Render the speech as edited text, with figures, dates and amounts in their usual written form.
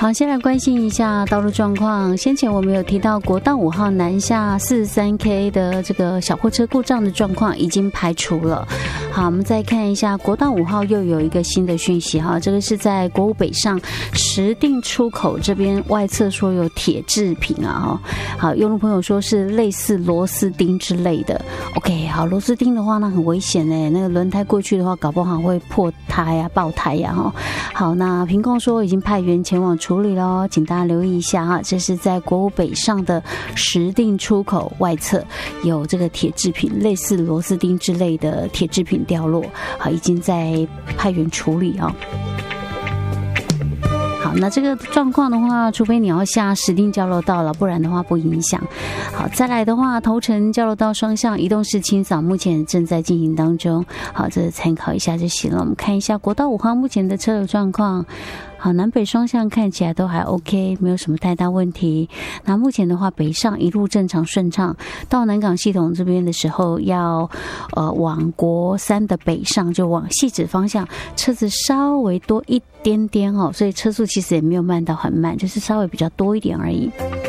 好，先来关心一下道路状况。先前我们有提到国道5号南下43K 的这个小货车故障的状况已经排除了。好，我们再看一下国道5号又有一个新的讯息哈，这个是在国五北上石碇出口这边外侧说有铁制品啊，好，用路朋友说是类似螺丝钉之类的。OK， 好，螺丝钉的话那很危险哎，那个轮胎过去的话，搞不好会破胎啊、爆胎呀哈。好，那评控说已经派员前往处理咯，请大家留意一下哈。这是在国五北上的石碇出口外侧有这个铁制品，类似螺丝钉之类的铁制品掉落，好，已经在派员处理啊。好，那这个状况的话，除非你要下石碇交流道了，不然的话不影响。好，再来的话，头城交流道双向移动式清扫目前正在进行当中。好，这参考一下就行了。我们看一下国道5号目前的车流状况。好，南北双向看起来都还 OK， 没有什么太大问题。那目前的话，北上一路正常顺畅，到南港系统这边的时候，要往国3的北上，就往汐止方向，车子稍微多一点点哦，所以车速其实也没有慢到很慢，就是稍微比较多一点而已。